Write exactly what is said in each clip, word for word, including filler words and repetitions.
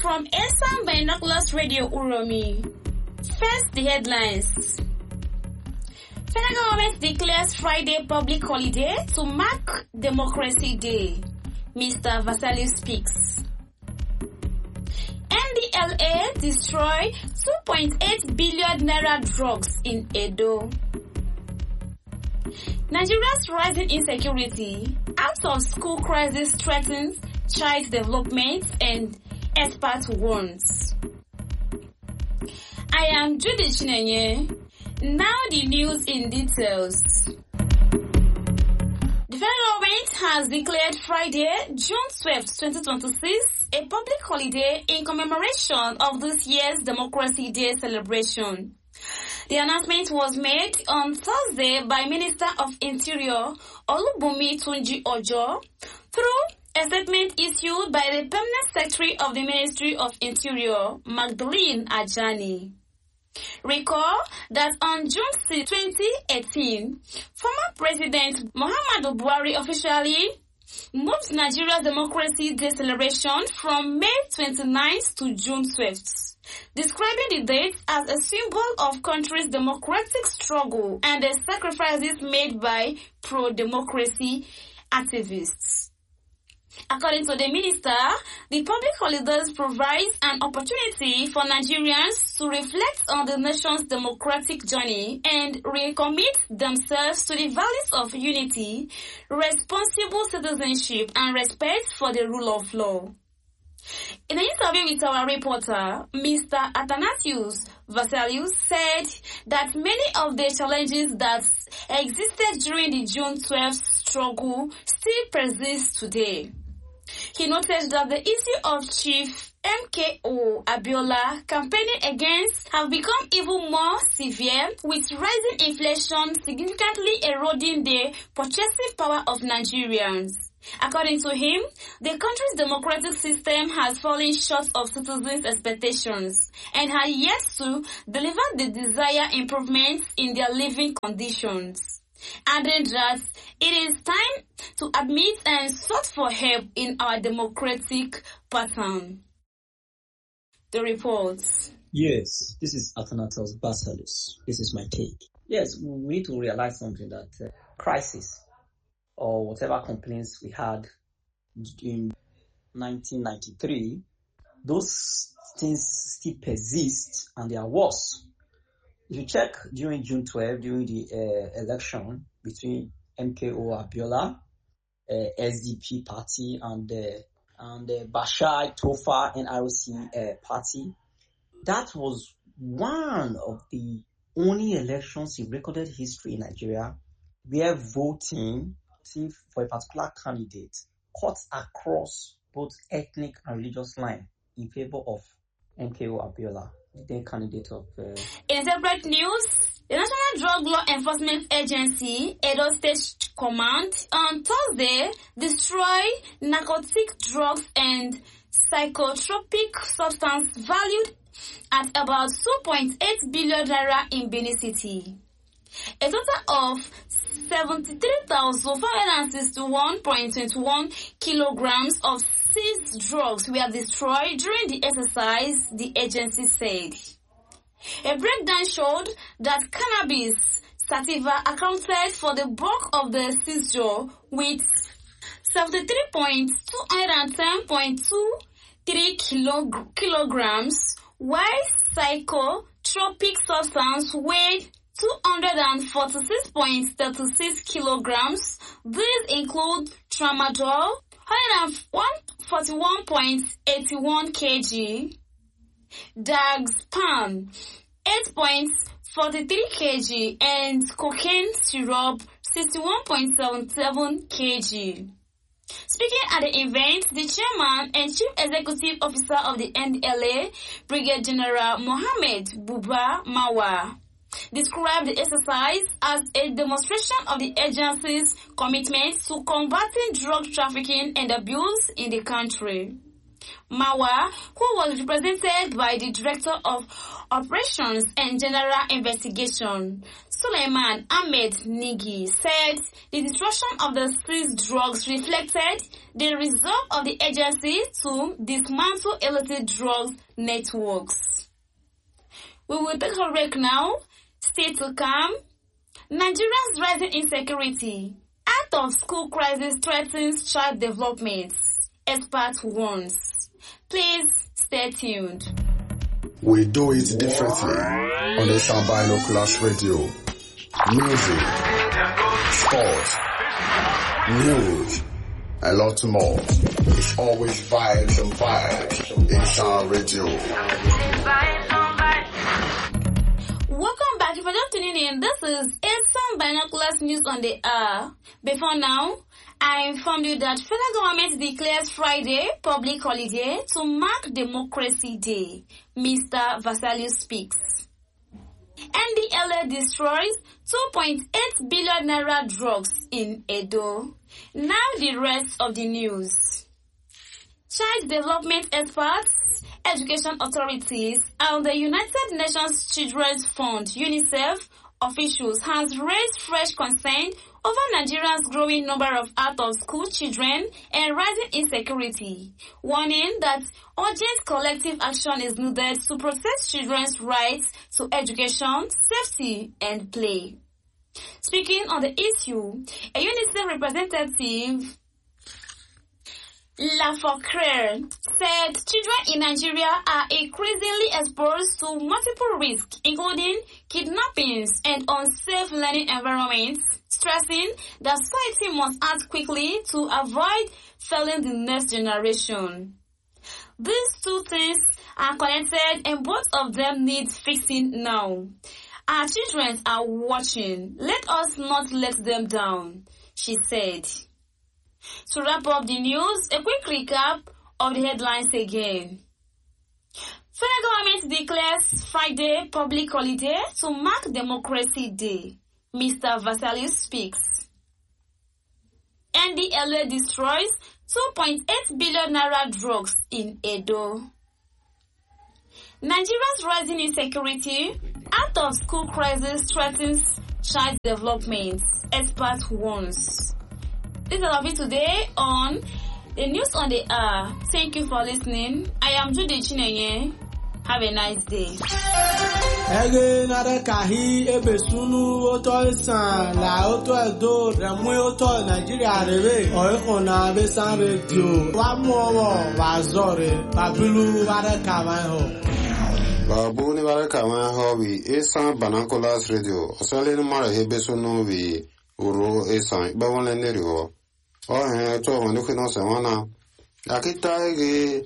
From Esan Binoculars Radio Uromi. First, the headlines. Federal government declares Friday public holiday to mark Democracy Day. Mister Vasaliu speaks. N D L A destroy two point eight billion naira drugs in Edo. Nigeria's rising insecurity, out of school crisis threatens child development and expert warns. I am Judy Chinenye. Now the news in details. The federal government has declared Friday, June twelfth, twenty twenty-six, a public holiday in commemoration of this year's Democracy Day celebration. The announcement was made on Thursday by Minister of Interior Olubunmi Tunji Ojo through a statement issued by the Permanent Secretary of the Ministry of Interior, Magdalene Ajani. Recall that on June sixth, twenty eighteen, former President Muhammadu Buhari officially moved Nigeria's Democracy Day celebration from May twenty-ninth to June twelfth, describing the date as a symbol of country's democratic struggle and the sacrifices made by pro-democracy activists. According to the minister, the public holidays provides an opportunity for Nigerians to reflect on the nation's democratic journey and recommit themselves to the values of unity, responsible citizenship, and respect for the rule of law. In an interview with our reporter, Mister Athanasius Vasaliu said that many of the challenges that existed during the June twelfth struggle still persist today. He noted that the issue of Chief M K O Abiola campaigning against have become even more severe, with rising inflation significantly eroding the purchasing power of Nigerians. According to him, the country's democratic system has fallen short of citizens' expectations and has yet to deliver the desired improvements in their living conditions, adding that it is time to admit and sought for help in our democratic pattern. The reports. Yes, this is Athanasius Vasaliu. This is my take. Yes, we need to realize something, that uh, crisis or whatever complaints we had in nineteen ninety-three, those things still persist and they are worse. If you check during June twelfth, during the uh, election between M K O Abiola, uh, S D P party, and uh, and uh, Bashir Tofa N R C uh, party, that was one of the only elections in recorded history in Nigeria where voting for a particular candidate cuts across both ethnic and religious lines in favor of M K O Abiola, the then candidate of... Uh... In separate news, the National Drug Law Enforcement Agency, Edo State Command, on Thursday destroyed narcotic drugs and psychotropic substance valued at about two point eight billion naira in Benin City. A total of seventy-three thousand five hundred sixty-one point two one kilograms of seized drugs were destroyed during the exercise, the agency said. A breakdown showed that cannabis sativa accounted for the bulk of the seizure with seventy-three point two ten point two three kilog- kilograms, while psychotropic substance weighed two hundred forty-six point three six kilograms. These include tramadol, one hundred forty-one point eight one kilograms, Dagspam, eight point four three kilograms, and cocaine syrup, sixty-one point seven seven kilograms. Speaking at the event, the chairman and chief executive officer of the N D L A, Brigadier General Mohammed Buba Mawa, described the exercise as a demonstration of the agency's commitment to combating drug trafficking and abuse in the country. Mawa, who was represented by the Director of Operations and General Investigation, Suleiman Ahmed Nigi, said the destruction of the seized drugs reflected the resolve of the agency to dismantle illicit drugs networks. We will take a break now. Stay to come. Nigeria's rising insecurity. Out of school crisis threatens child development. Expert warns. Please stay tuned. We do it differently on the Sound Binoculars Radio. Music, sports, news, a lot more. It's always vibes and vibes in Sound Radio. Welcome back. If you're just tuning in, this is Sound Binoculars News on the Air. Before now, I informed you that federal government declares Friday public holiday to mark Democracy Day. Mister Vasalius speaks. N D L A destroys two point eight billion naira drugs in Edo. Now the rest of the news. Child development experts, education authorities, and the United Nations Children's Fund, UNICEF, officials has raised fresh concern over Nigeria's growing number of out-of-school children and rising insecurity, warning that urgent collective action is needed to protect children's rights to education, safety, and play. Speaking on the issue, a UNICEF representative, Lafocre, said children in Nigeria are increasingly exposed to multiple risks, including kidnappings and unsafe learning environments, stressing that society must act quickly to avoid failing the next generation. These two things are connected and both of them need fixing now. Our children are watching. Let us not let them down, she said. To wrap up the news, a quick recap of the headlines again. Federal government declares Friday public holiday to mark Democracy Day. Mister Vasalius speaks. N D L A destroys two point eight billion naira drugs in Edo. Nigeria's rising insecurity, out of school crisis threatens child development. Expert warns. This is all of it today on the News on the Air. Thank you for listening. I am Judy Chinenye. Have a nice day. Ege nare kahi ebe sunu oto isan la oto edo remwe oto Nigeria rebe oiko na be san radio wa mu owo wa zore babilu ware kawan ho babu ni ware kawan ho wi Sound Binoculars Radio osale ni mara hebe sunu wi uro esan ba won le neri ho o he to won ni kino se wana akita ege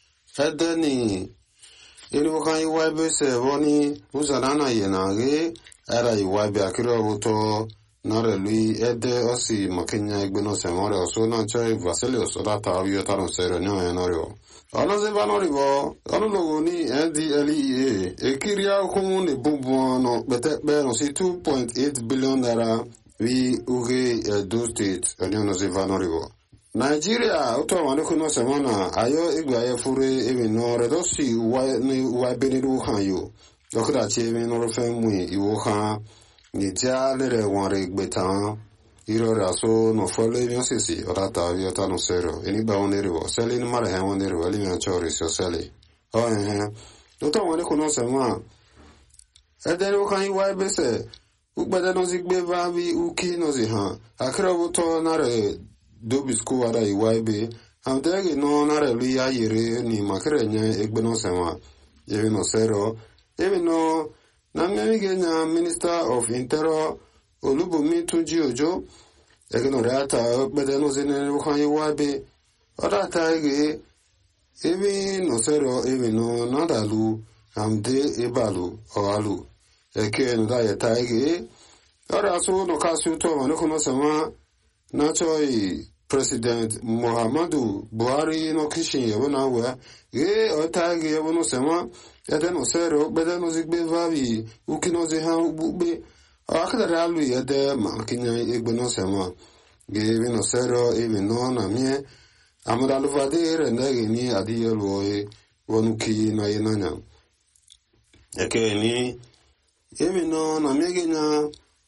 edeni Inu kan iwaibe se woni uzanana yenage era iwaibe akiro buto nare lui ede osi makenya egbeno se more oso na chai Vasilius data avio taron sero no enorio ono se vanori bo ono logo ni N D L E A ekiria kun ne bubu no bete be no si two point eight billion naira we uge Edo state ono se vanori bo Nigeria uto wanu kuno semana ayo igba ya fure emi no redosi wa ni wa beniru han yo dokra che emi no fe mu iwo han ni ja lere ware gbetan iro raso no fole mi osisi orata vi ota no sero eni ba onere wo sele ni mara han onere wo li mi chori so sele o eh uto wanu kuno semana edero kan iwa bese ugbede no zigbe va vi uki no zi han akra buto na re Dobi school wada iwaibe amdege no na relu ya yere ni makere nya egbe no sema yewe no sero yewe no na mmege nya Minister of Interior Olubumi Tunji Ojo ege no reata bede no zene kan iwaibe ora ta ege yewe no sero yewe no nadalu amde ebalu oalu eke no da yeta ege ora so no kasu to no kono sema na choi President Muhammadu Buhari no kishin yebo na wa ge otagi yebo no sema ede no sero bede no zigbe vavi ukino ze ha ubube akada alu ede ma kinya egbe no sema ge no sero ebe no na mie Amadaluvade renege ni adiyelwoe wonuki na yenanya. Eke ni emi no na megenya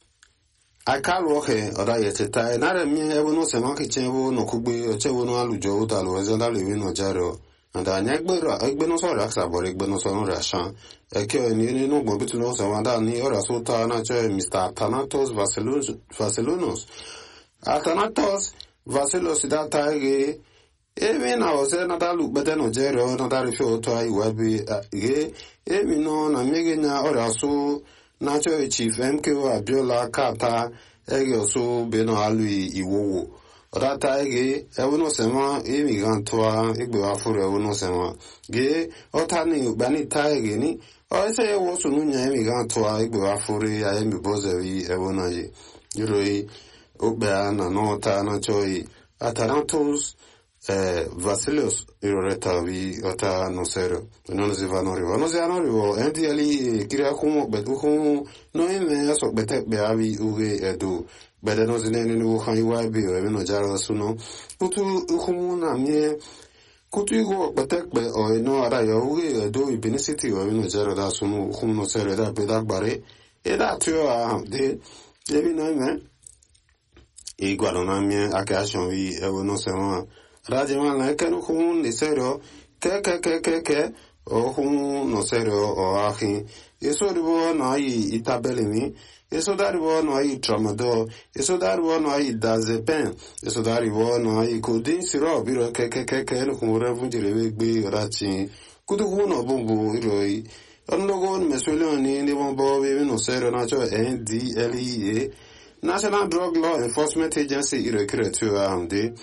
akalwoke oda yeteta na re mi ebo no sema ke chewo no kugbe ochewo no alujo utalo ezenda lewi no jaro anda nyagbero egbe no so raksa bore egbe no so no rashan eke ni ni no gbo bitu no so wanda ni ora so ta na che Mister Thanatos Vasilos Vasilonos Athanatos Vasilos da taige emi na ose na dalu bete no jero na dari fo to ai webi ge emi no na megenya ora so na cho Chief M K O Abiola Kata ege oso beno alui iwowo odata ege ewuno sema emi gantoa igbe afuru ewuno sema ge otani ubani ta ege ni o ese ewo so nunya emi gantoa igbe afuru ya emi bozewi ewuno ye yuroi obea na nota na choi Athanatos Eh, Vasilos iroreta vi ota no sero no nos iva no rivo no se ano rivo enti ali kira kumo betu kumo no ime aso bete be avi uge edu bede no zine ni wo kan iwa bi o no jaro suno kutu kumo na mie kutu igo bete be o no ara yo uge edu ibini city o no jaro da suno kumo no sero da be da gbare e da tio a de debi no ime e guardo na mie akashon vi e no sema Rajiman la que no hun ni serio que que que que que o hun no serio o ahi eso ribo no ai itabelimi eso daribo no ai tramadol eso daribo no ai dazepen eso daribo no ai codeine syrup biro que que que que no hun revunjire gbe rachi kudu hun no bumbu iroi onno gon mesuelo ni ni bombo be no serio na cho N D L E A National Drug Law Enforcement Agency iro kretu amde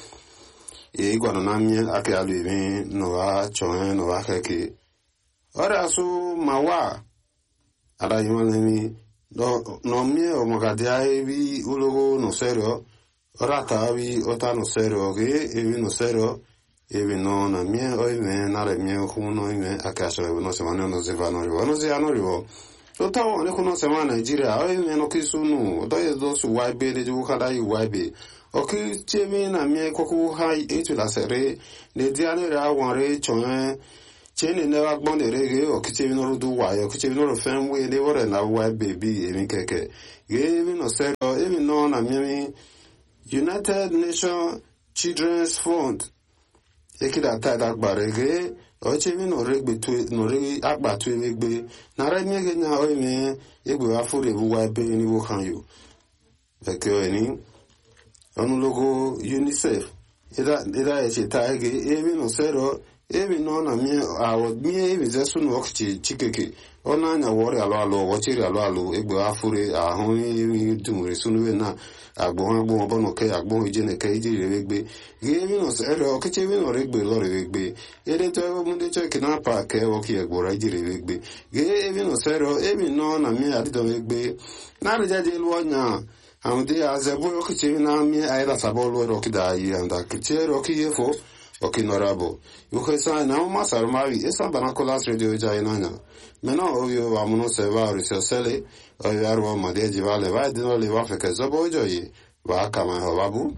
e guarda na mie ake aluivi no va choen no va keke ora su mawa ada yimani no no mie o magadia evi ulogo no serio ora ta vi ota no serio ge evi no serio evi no na mie o me na re mie ku no me akaso no se mano no se va no rivo no se ano rivo ota o ne ku no se ma Nigeria o me no kisunu do ye do su wai be de ju kada yi wai be oki chemi na mie koku hai etu la sere ne diane ra wanre chon cheni ne wa gbon de rege oki chemi no du wa oki chemi no fen we de wore na wa baby emi keke ge mi no sero emi no na mie United Nations Children's Fund ekida ta da gbare ge o chemi no regbe tu no regi agba tu egbe na ra mie ge nya o mi egbe wa fure bu wa be ni wo kan yo eke eni onu logo UNICEF ida ida eche taige ebi no sero ebi no na mi awo mi ebi zesu no okchi chikeke ona nya wori alo alo wochiri alo alo egbe afure ahun mi dumure sunu na agbo agbo bono ke agbo ijene ke ijire regbe ebi no sero okchi ebi no regbe lo regbe ere to ebo munde cho kina pa ke oki egbora ijire regbe ebi no sero ebi no na mi adido regbe na rejaje lo nya Amde azebo okiche na mi aida sabolo rokida yi anda kiche roki yefo okinorabo yukhesa na ma sarmari esa banakolas radio jainanya mena ovio vamuno seva risosele o yarwa madeji vale va dino le va feke zobo joyi va kama hababu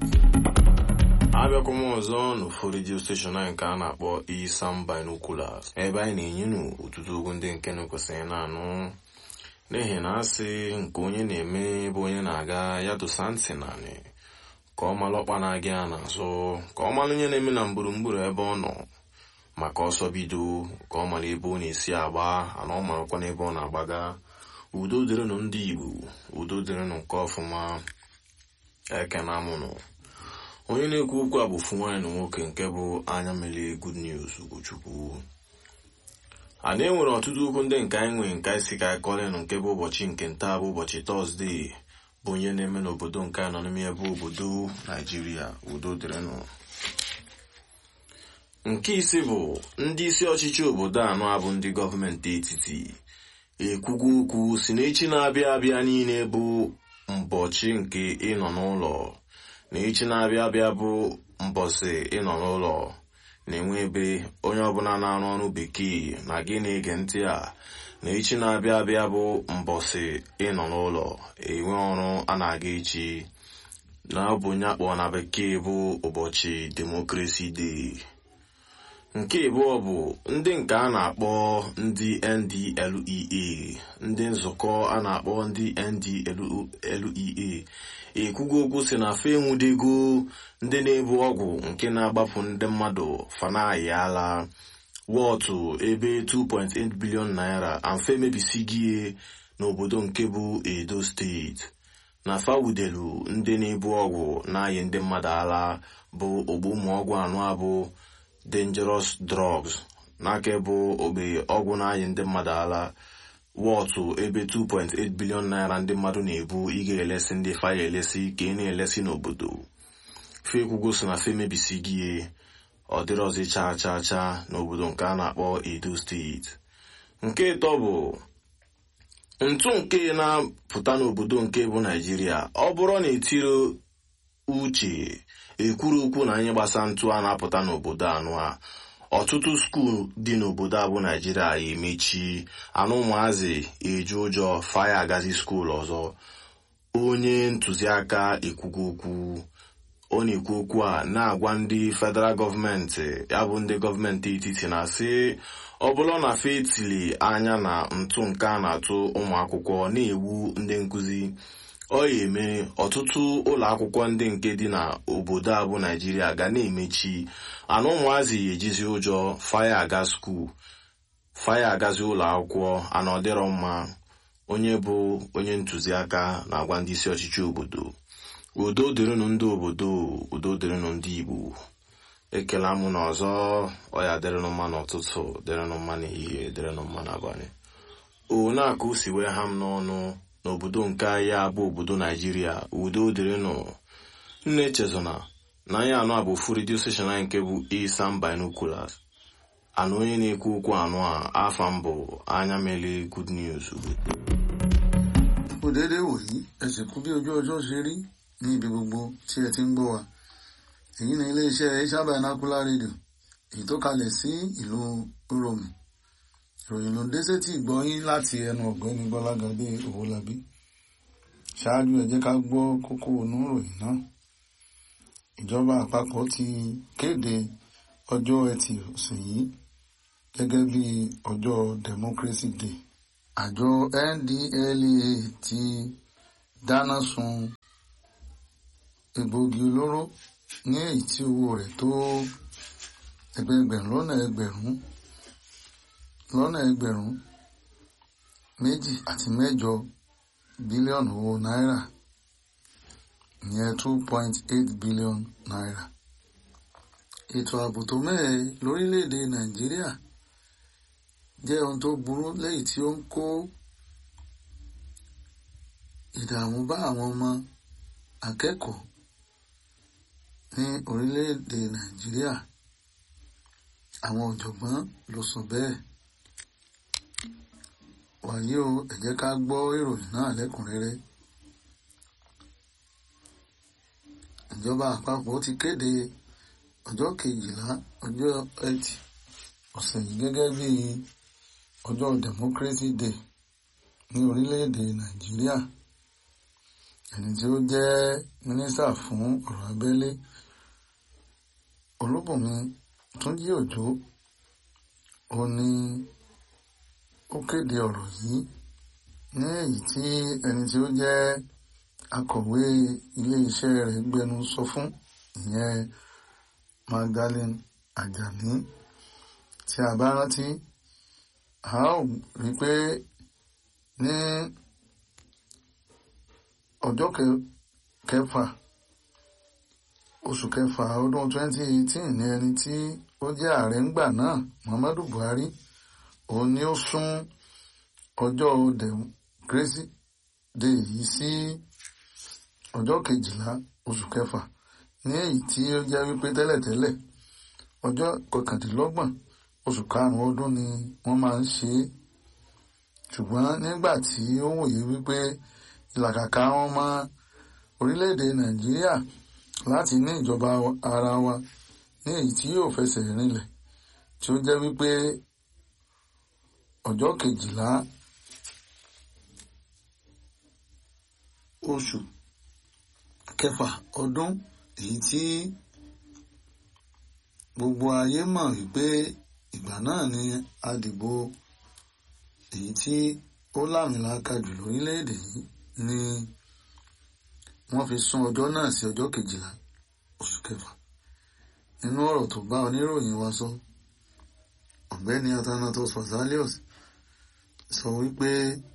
abịa kuma ọzọ n'ofu redio steshọn anyị nke a na-akpọ Isam Binoculars ebe anyị na-enye nu ọtụtụ okwu ndị nke na-ekwesịghị na-anụ n'ihi na asị nke onye na-eme bụ onye na-aga ya dosa ntị naanị ka ọ malụ ọkpa na-aga ya n'azụ ka ọ malụ onye na-eme na mgburugburu ebe ọ nọ maka ọsọ bido ka ọ malụ ebe ọ na-esi agba ana ọ marakwa n'ebe ọ na-agbaga udo dịrịnụ ndị Igbo udo dịrịnụ nke ọfụma ekena mụnụ onye na-ekwu okwu a bụ ofu nwaanyị na nwoke nke bụ anya mmiri Good News Ugochukwu. Anyị nwere ọtụtụ okwu ndị nke anyị nwere nke anyị si ka anyị kọrịnụ nke bụ ụbọchị nke nta bụ ụbọchị Tọzdee bụ onye na-eme n'obodo nke anọ n'ime ebe obodo Naijiria udo dịrịnụ. Nke isi bụ ndị isi ọchịchị obodo anọ abụ ndị gọọmenti etiti ekwugo okwu si n'echi na-abịa abịa niile bụ mbọchị nke ịnọ n'ụlọ na echi na-abịa abịa bụ mbọsị ịnọ n'ụlọ na-enwe ebe onye ọbụla na-arụ ọrụ bekee na gị na-ege ntị a na echi na-abịa abịa bụ mbọsị ịnọ n'ụlọ enwe ọrụ a na-aga echi na bụ onye akpọ na bekee bụ ụbọchị Democracy Day. Nke abụọ bụ ndị nke a na-akpọ ndị N D L E A, ndị nzukọ a na-akpọ ndị N D L E A ekwugo okwu si na fe enwudego ndị na-ebu ọgwụ nke na-agbapụ ndị mmadụ fanaghị ala wọtụ ebe two point eight billion naira amfe mebisigie n'obodo nke bụ Edo steeti na fawudelu ndị na-ebu ọgwụ na-ayị ndị mmadụ ala bụ ogbumọgwụ anụ abụ dangerous drugs n'aka bụ ogbe ọgwụ na-ayị ndị mmadụ ala wọtụ ebe two point eight billion naira ndị mmadụ na-ebu ị ga-elesi ndị faya elesi ka ị na-elesi n'obodo fekwugo so na fe mebisigie ọ dịrọzi chaa chaa chaa n'obodo nke a na-akpọ Edo steeti. Nke ịtọ bụ ntụ nke na-apụta n'obodo nke bụ Naijiria. Ọ bụrụ na etiri uche ekwuru okwu na anyị gbasa ntụ a na-apụta n'obodo anụ a, ọtụtụ skuul dị n'obodo a bụ Naijiria emechi, anụ ụmụazị eju ụjọ faya agazi skuul ọzọ. Onye ntụziaka ekwugo okwu, ọ na-ekwu okwu a na-agwa ndị federal gọọmenti ya bụ ndị gọọmenti etiti na-asị ọ bụrụ na fetili anya na ntụ nke a na-atụ ụmụ akwụkwọ na-egbu ndị nkụzi, ọ ya eme ọtụtụ ụlọ akwụkwọ ndị nke dị na obodo a bụ Naijiria ga na-emechi, anụ ụmụazị ejizi ụjọ faya aga skuul faya agazi ụlọ akwụkwọ anọdịrọ mma. Onye bụ onye ntụziaka na-agwa ndị isi ọchịchị obodo, udo dịrịnụ ndị obodo, udo dịrịnụ ndị Igbo. Ekele amụ na ọzọ, ọya dịrịnụ mma n'ụtụtụ, dịrịnụ mma n'ehihie, dịrịnụ mma n'abalị. O na-aka o si wee ha m n'ọnụ n'obodo nke ya bụ obodo Naijiria, udo dịrịnụ. Nne Chezona na anyị anụ a bụ ofu redio station anyị nke bụ Isam Binoculars. Anụ onye na-ekwu okwu anụ a afa mbụ anya mele Good News. Òdèdè wòyí ẹsẹ̀ kú bí ojú ọjọ́ ṣe rí ní ibi gbogbo tí ẹ ti ń gbọ́ wa. Èyí ni iléeṣẹ́ Isam Binocular Radio, èyí tó kalẹ̀ sí ìlú Uromi. Ìròyìn ló ń dé sétí ìgbọ́yín láti ẹnu ọ̀gbẹ́ni Gbọ́lágadé Owólabí. Ṣáájú ẹ jẹ́ ká gbọ́ kókó inú ìròyìn náà. Ìjọba àpapọ̀ ti kéde ọjọ́ Ẹtì ọ̀sẹ̀ yìí gẹ́gẹ́ bí ọjọ́ Democracy Day. Àjọ N D L E A ti dáná sun egbògi olóró ní èyí tí owó rẹ̀ tó ẹgbẹ̀ẹgbẹ̀rún lọ́nà ẹgbẹ̀rún lọ́nà ẹgbẹ̀rún méjì àti mẹ́jọ bílíọ̀nù owó náírà, ìyẹn two point eight billion naira. Ètò ààbò tó mẹ́ẹ̀ lórílẹ̀‐èdè Nàìjíríà jẹ́ ohun tó burú lẹ́yìn tí ó ń kó ìdààmú bá àwọn ọmọ akẹ́kọ̀ọ́ ní orílẹ̀‐èdè Nàìjíríà. Àwọn ọ̀jọ̀gbọ́n ló sọ bẹ́ẹ̀. Wàyí o, ẹ jẹ́ ká gbọ́ ìròyìn náà lẹ́kùnrẹ́rẹ́. Ìjọba àpapọ̀ ti kéde ọjọ́ kejìlá ọjọ́ Ẹtì ọ̀sẹ̀ yìí gẹ́gẹ́ bí ọjọ́ Democracy Day ní orílẹ̀-èdè Nàìjíríà. Ẹni tí ó jẹ́ mínísítà fún ọ̀rọ̀ abẹ́lé Olúbùnmi Túnjí Òjó ó ní ó kéde ọ̀rọ̀ yìí ní èyí tí ẹni tí ó jẹ́ akọ̀wé ilé-iṣẹ́ rẹ̀ gbẹnu sọ fún, ìyẹn Magdalene Ajani. Tí a bá rántí, a ó rí pé ní ọjọ́ kẹfà oṣù kẹfà ọdún twenty eighteen ní ẹni tí ó jẹ́ ààrẹ ńgbà náà Muhammadu Buhari òun ni ó sún ọjọ́ Democracy Day yìí sí ọjọ́ kejìlá oṣù kẹfà, ní èyí tí ó jẹ́ wípé tẹ́lẹ̀tẹ́lẹ̀ ọjọ́ kọkàndínlọ́gbọ̀n oṣù karùn-ún ọdún ni wọ́n máa ń ṣe é. Ṣùgbọ́n nígbà tí ó wòye wípé ìlàkàkà wọn mọ orílẹ̀-èdè Nàìjíríà láti ní ìjọba ara wa ní èyí tí yóò fẹsẹ̀ rinlẹ̀, tí ó jẹ́ wípé ọjọ́ kejìlá oṣù kẹfà ọdún èyí tí gbogbo ayé mọ̀ wípé ìgbà náà ni àdìbò èyí tí ó láàmìlàaka jù lórílẹ̀-èdè yìí ni wọ́n fi sún ọjọ́ náà sí ọjọ́ kejìlá oṣù kẹfà. Nínú ọ̀rọ̀ tó bá oníròyìn wa sọ, ọ̀gbẹ́ni Athanatos Fasalios sọ wípé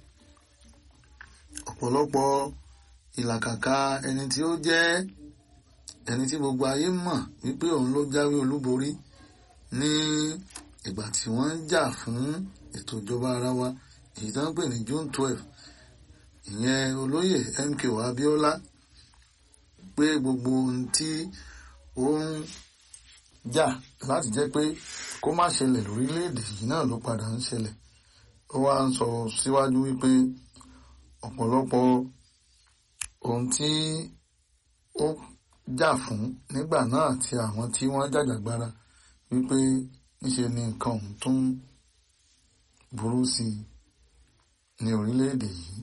ọ̀pọ̀lọpọ̀ ìlàkàkà ẹni tí ó jẹ́ ẹni tí gbogbo ayé mọ̀ wípé òun ló jáwé olúborí ní ìgbà tí wọ́n ń jà fún ètò ìjọba ara wa èyí tó ń pè ní June twelve, ìyẹn olóyè M K O Abiola, pé gbogbo ohun tí ó ń jà láti jẹ́ pé kó má ṣẹlẹ̀ lórílẹ̀-èdè yìí náà ló padà ń ṣẹlẹ̀. Ó wá ń sọ síwájú wípé ọ̀pọ̀lọpọ̀ ohun tí ó jà fún nígbà náà àti àwọn tí wọ́n jàjàgbara wípé níṣe ni nǹkan ọ̀hún tún burú sí i ní orílẹ̀-èdè yìí.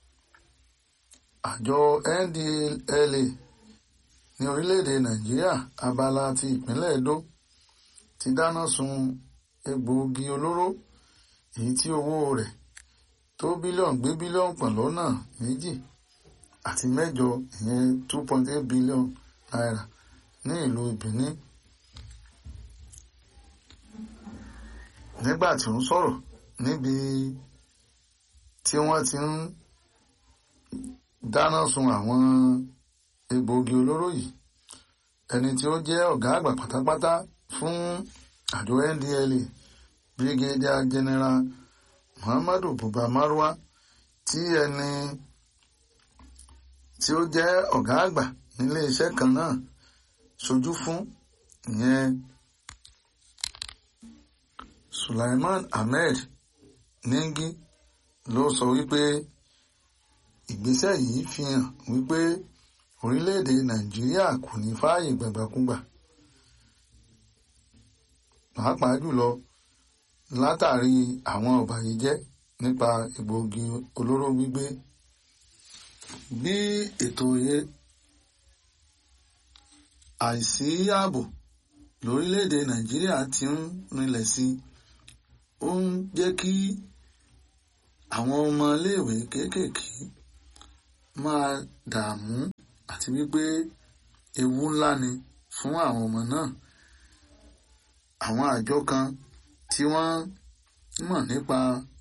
Àjọ N D L A ní orílẹ̀-èdè Nàìjíríà abala ti ìpínlẹ̀ Edo ti dáná sun egbòogi olóró èyí tí owó rẹ̀ tó bílíọ̀nù gbé bílíọ̀nù pọ̀ lọ́nà méjì àti mẹ́jọ ìyẹn two point eight billion naira ní ìlú Benin. Nígbà tí ó ń sọ̀rọ̀ níbi tí wọ́n ti ń dáná sun àwọn egbòogi olóró yìí, ẹni tí ó jẹ́ ọ̀gá àgbà pátápátá fún àjọ N D L A, Brigadier General Muhammadu Buba Marwa, tí ẹni tí ó jẹ́ ọ̀gá àgbà nílé iṣẹ́ kan náà ṣojú fún, ìyẹn Sulaiman Ahmed Ningi, ló sọ wípé ìgbésẹ̀ yìí fi hàn wípé orílẹ̀-èdè Nàìjíríà kò ní fààyè gbàgbàkúgbà, pàápàá jùlọ látàrí àwọn ọ̀bàyéjẹ́ nípa egbòogi olóró gbígbé. Bí ètò àìsí ààbò lórílẹ̀-èdè Nàìjíríà ti ń rinlẹ̀ sí, ó ń jẹ́ kí àwọn ọmọ iléèwé kéékèèké máa dààmú àti wípé ewu ńlá ni fún àwọn ọmọ náà. Àwọn àjọ kan tí wọ́n mọ̀ nípa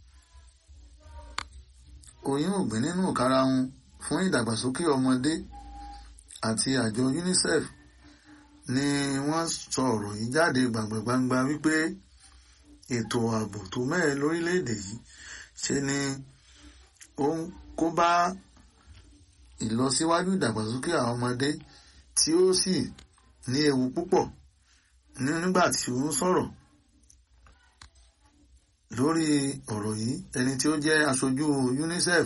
oyún ògbìn nínú ìkarahun fún ìdàgbàsókè ọmọdé àti àjọ UNICEF ni wọ́n sọ ọ̀rọ̀ yìí jáde gbàngbàngbà wípé ètò ààbò tó mẹ́ẹ̀ lórílẹ̀-èdè yìí ṣe ni ó ń kó bá ìlọsíwájú ìdàgbàsókè àwọn ọmọdé, tí ó sì ní ewu púpọ̀. Nígbà tí ó ń sọ̀rọ̀ lórí ọ̀rọ̀ yìí, ẹni tí ó jẹ́ aṣojú UNICEF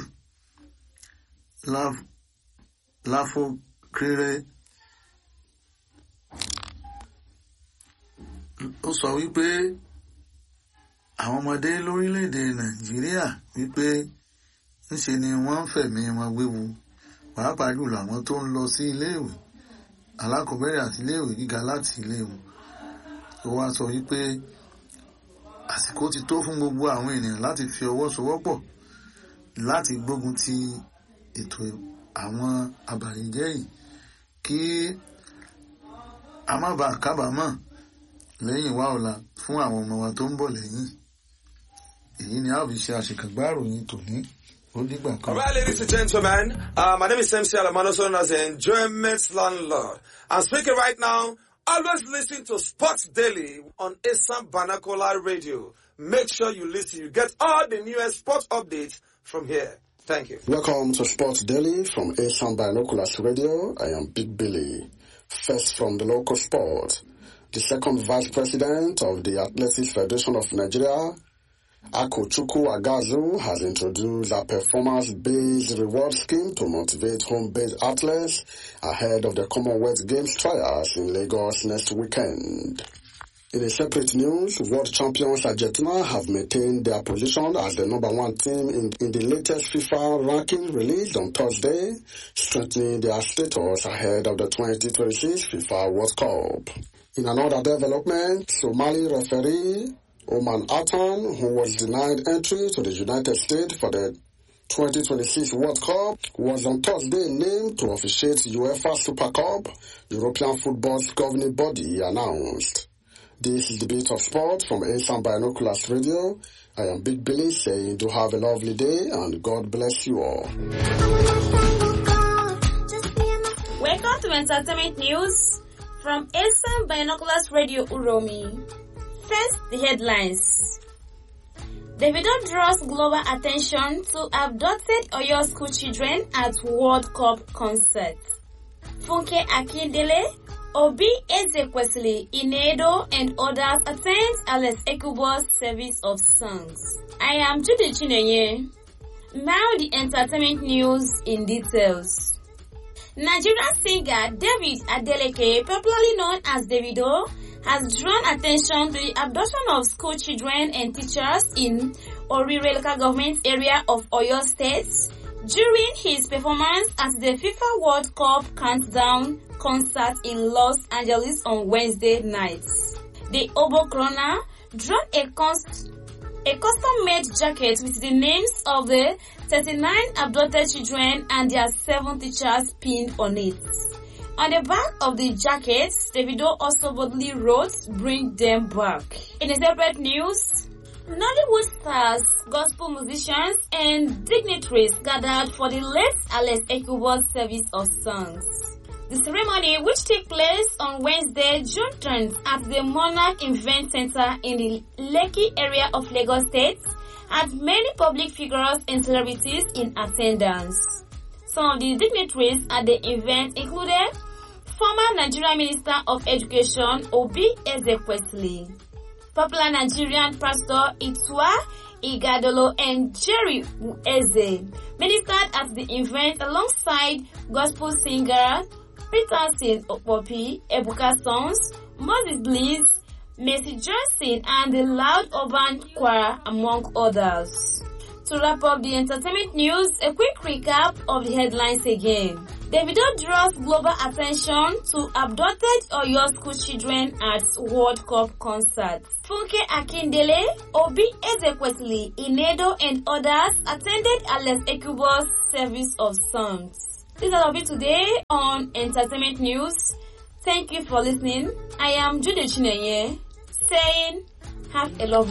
Láfọkéré ó sọ wípé àwọn ọmọdé lórílẹ̀-èdè Nàìjíríà wípé ńṣe ni wọ́n ń fẹ̀mí wọn wéwu, pàápàá jùlọ àwọn tó ń lọ sí iléèwé alákọ̀ọ́bẹ̀rẹ̀ àti iléèwé gíga láti iléèwé. Ó wá sọ wípé àsìkò ti tó fún gbogbo àwọn ènìyàn láti fi ọwọ́ sowọ́pọ̀ láti gbógun ti ètò àwọn abàyéjẹ́ yìí, kí a má bàa kábàámọ̀ lẹ́yìn wá ọ̀la fún àwọn ọmọ wa tó ń bọ̀ lẹ́yìn. Èyí ni a fi ṣe àṣekàgbá ìròyìn tòní. All right, ladies and gentlemen, uh, my name is M C Alamano, known as the Enjoyment Landlord. I'm speaking right now. Always listen to Sports Daily on Isam Banakola Radio. Make sure you listen. You get all the newest sports updates from here. Thank you. Welcome to Sports Daily from Isam Binoculars Radio. I am Big Billy. First from the local sport. The second vice president of the Athletics Federation of Nigeria, Akochukwu Agazu, has introduced a performance-based reward scheme to motivate home-based athletes ahead of the Commonwealth Games trials in Lagos next weekend. In a separate news, world champions Argentina have maintained their position as the number one team in, in the latest FIFA ranking released on Thursday, strengthening their status ahead of the twenty twenty-six FIFA World Cup. In another development, Somali referee Oman Atan, who was denied entry to the United States for the twenty twenty-six World Cup, was on Thursday named to officiate UEFA Super Cup, European football's governing body announced. This is the Beat of Sport from Asian Binoculars Radio. I am Big Billy saying do have a lovely day and God bless you all. Welcome to Entertainment News from Asian Binoculars Radio Uromi. First, the headlines. Davido draws global attention to abducted Oyo school children at World Cup concert. Funke Akindele, Obi Ezekwesili, Inedo, and others attend Alex Ekubo's service of songs. I am Judy Chinenye. Now the entertainment news in details. Nigerian singer David Adeleke, popularly known as Davido, has drawn attention to the abduction of school children and teachers in Orire local government area of Oyo State during his performance at the FIFA World Cup Countdown concert in Los Angeles on Wednesday night. The Obo Corona drawn a, const- a custom-made jacket with the names of the thirty-nine abducted children and their seven teachers pinned on it. On the back of the jacket, Davido also boldly wrote, "Bring them back." In a separate news, Nollywood stars, gospel musicians, and dignitaries gathered for the late Alex Ekubo's service of songs. The ceremony, which took place on Wednesday, June tenth, at the Monarch Event Center in the Lekki area of Lagos State, had many public figures and celebrities in attendance. Some of the dignitaries at the event included former Nigerian Minister of Education Obi Ezekwesili, popular Nigerian pastor Itua Igadolo, and Jerry Eze ministered at the event alongside gospel singer Peterson Opopi, Ebuka Sons, Moses Bliss, Mercy Johnson, and the Loud Urban Choir, among others. To wrap up the entertainment news, a quick recap of the headlines again. Davido draws global attention to abducted Oyo school children at World Cup concert. Funke Akindele, Obi Ezekwesili, Inedo, and others attended Alex Ekubo's service of songs. This is all of it today on Entertainment News. Thank you for listening. I am Judy Chinenye saying have a lovely